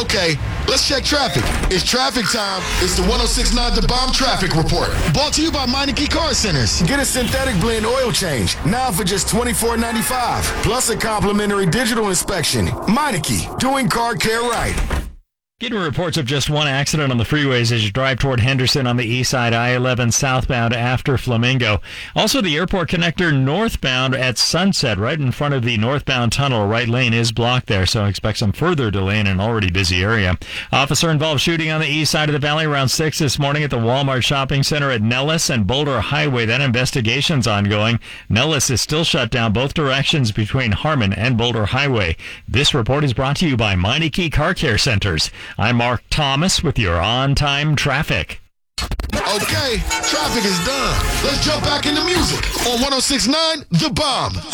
Okay, let's check traffic. It's traffic time. It's the 106.9 The Bomb Traffic Report. Brought to you by Meineke Car Centers. Get a synthetic blend oil change now for just $24.95. Plus a complimentary digital inspection. Meineke, doing car care right. Getting reports of just one accident on the freeways as you drive toward Henderson on the east side, I-11 southbound after Flamingo. Also, the airport connector northbound at Sunset, right in front of the northbound tunnel. Right lane is blocked there, so expect some further delay in an already busy area. Officer-involved shooting on the east side of the valley around 6 this morning at the Walmart Shopping Center at Nellis and Boulder Highway. That investigation's ongoing. Nellis is still shut down both directions between Harmon and Boulder Highway. This report is brought to you by Meineke Car Care Centers. I'm Mark Thomas with your on-time traffic. Okay, traffic is done. Let's jump back into music on 106.9 The Bomb.